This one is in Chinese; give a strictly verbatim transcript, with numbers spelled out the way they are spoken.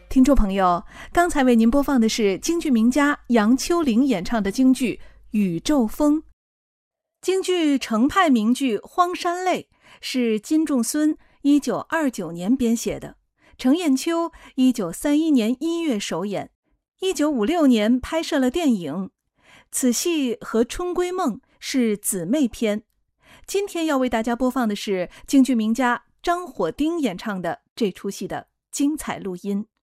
听众朋友，刚才为您播放的是京剧名家杨秋玲演唱的京剧《宇宙风》。京剧程派名剧《荒山泪》是金仲孙一九二九年编写的，程砚秋一九三一年一月首演，一九五六年拍摄了电影。此戏和《春闺梦》是姊妹篇。今天要为大家播放的是京剧名家张火丁演唱的这出戏的精彩录音。